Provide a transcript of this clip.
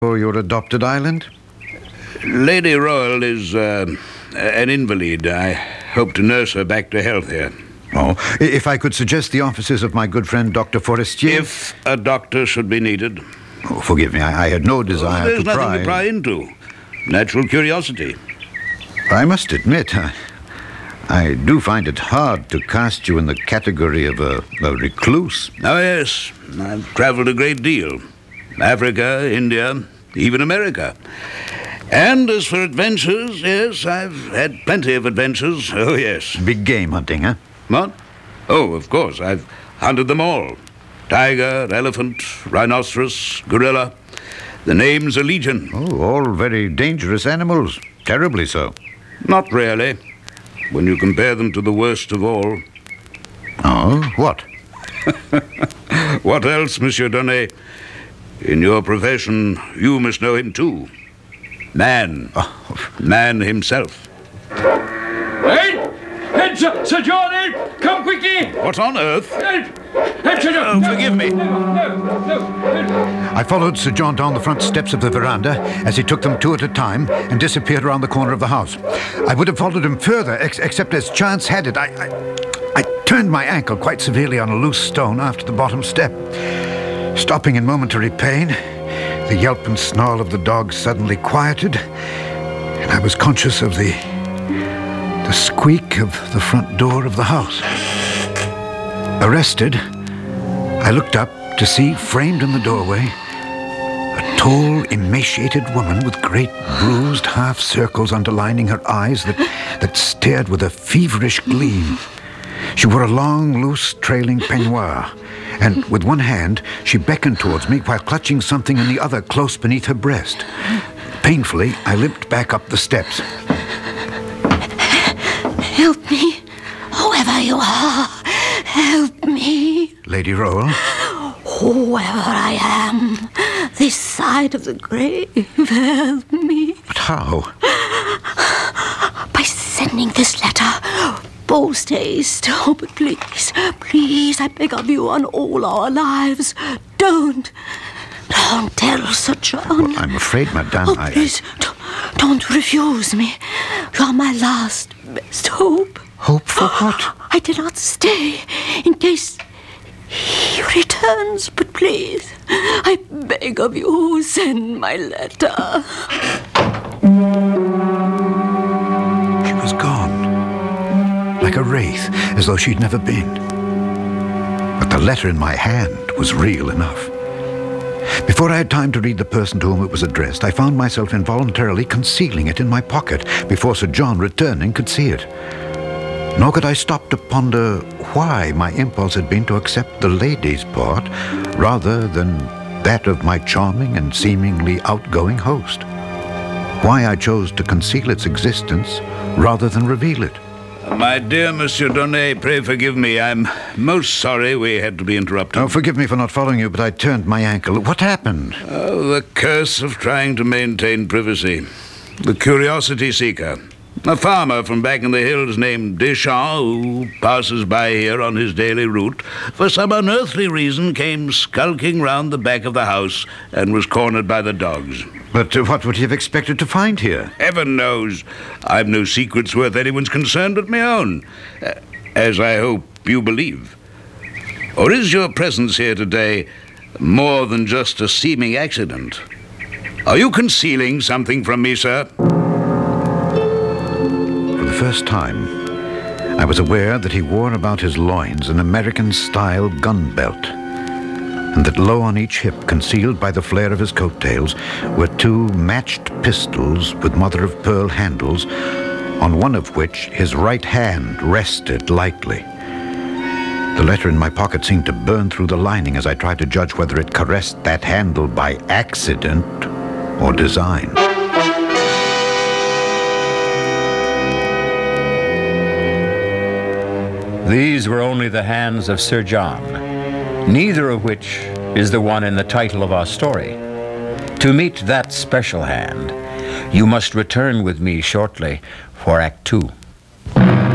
For your adopted island? Lady Royal is an invalid. I hope to nurse her back to health here. Oh, if I could suggest the offices of my good friend Dr. Forestier... If a doctor should be needed. Oh, forgive me, I had no desire There's to pry... nothing to pry into. Natural curiosity. I must admit, I do find it hard to cast you in the category of a recluse. Oh, yes. I've traveled a great deal. Africa, India, even America. And as for adventures, yes, I've had plenty of adventures. Oh, yes. Big game hunting, huh? What? Oh, of course. I've hunted them all. Tiger, elephant, rhinoceros, gorilla. The name's a legion. Oh, all very dangerous animals. Terribly so. Not really. When you compare them to the worst of all. Oh, what? What else, Monsieur Donnet? In your profession, you must know him too. Man. Oh. Man himself. Hey! Hey, Sir John, come quickly! What on earth? Sir John! Forgive me. No. I followed Sir John down the front steps of the veranda as he took them two at a time and disappeared around the corner of the house. I would have followed him further, except as chance had it, I turned my ankle quite severely on a loose stone after the bottom step. Stopping in momentary pain, the yelp and snarl of the dog suddenly quieted, and I was conscious of the squeak of the front door of the house. Arrested, I looked up to see, framed in the doorway, a tall, emaciated woman with great bruised half circles underlining her eyes that stared with a feverish gleam. She wore a long, loose, trailing peignoir, and with one hand she beckoned towards me while clutching something in the other close beneath her breast. Painfully, I limped back up the steps. Help me, whoever you are, help me. Lady Royal? Whoever I am, this side of the grave, help me. But how? By sending this letter. Post haste. Oh, but please, I beg of you on all our lives, don't tell Sir John. Well, I'm afraid, madame, Oh, please, don't refuse me. You are my last, best hope. Hope for what? I did not stay in case he returns, but please, I beg of you, send my letter. She was gone. Like a wraith, as though she'd never been. But the letter in my hand was real enough. Before I had time to read the person to whom it was addressed, I found myself involuntarily concealing it in my pocket before Sir John, returning, could see it. Nor could I stop to ponder why my impulse had been to accept the lady's part rather than that of my charming and seemingly outgoing host. Why I chose to conceal its existence rather than reveal it. My dear Monsieur Donnet, pray forgive me. I'm most sorry we had to be interrupted. Oh, forgive me for not following you, but I turned my ankle. What happened? Oh, the curse of trying to maintain privacy. The curiosity seeker. A farmer from back in the hills named Deschamps, who passes by here on his daily route, for some unearthly reason came skulking round the back of the house and was cornered by the dogs. But what would he have expected to find here? Heaven knows. I've no secrets worth anyone's concern but my own, as I hope you believe. Or is your presence here today more than just a seeming accident? Are you concealing something from me, sir? For the first time, I was aware that he wore about his loins an American-style gun belt, and that low on each hip, concealed by the flare of his coattails, were two matched pistols with mother-of-pearl handles, on one of which his right hand rested lightly. The letter in my pocket seemed to burn through the lining as I tried to judge whether it caressed that handle by accident or design. These were only the hands of Sir John, neither of which is the one in the title of our story. To meet that special hand, you must return with me shortly for Act 2.